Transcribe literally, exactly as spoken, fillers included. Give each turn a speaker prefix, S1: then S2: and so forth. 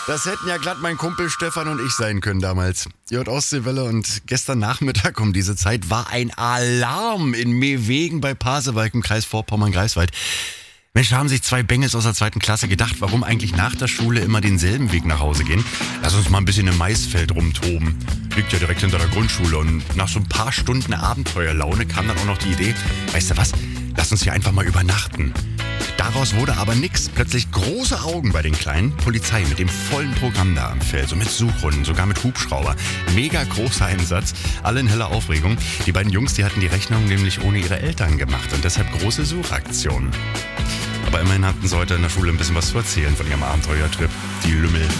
S1: Das hätten ja glatt mein Kumpel Stefan und ich sein können damals. Ihr hört Ostseewelle und gestern Nachmittag um diese Zeit war ein Alarm in Meewegen bei Pasewalk im Kreis Vorpommern-Greifswald. Mensch, da haben sich zwei Bengels aus der zweiten Klasse gedacht, warum eigentlich nach der Schule immer denselben Weg nach Hause gehen. Lass uns mal ein bisschen im Maisfeld rumtoben. Liegt ja direkt hinter der Grundschule und nach so ein paar Stunden Abenteuerlaune kam dann auch noch die Idee, weißt du was, lass uns hier einfach mal übernachten. Daraus wurde aber nix. Plötzlich große Augen bei den Kleinen. Polizei mit dem vollen Programm da am Feld. So mit Suchhunden, sogar mit Hubschrauber. Mega großer Einsatz. Alle in heller Aufregung. Die beiden Jungs, die hatten die Rechnung nämlich ohne ihre Eltern gemacht. Und deshalb große Suchaktionen. Aber immerhin hatten sie heute in der Schule ein bisschen was zu erzählen von ihrem Abenteuertrip. Die Lümmel.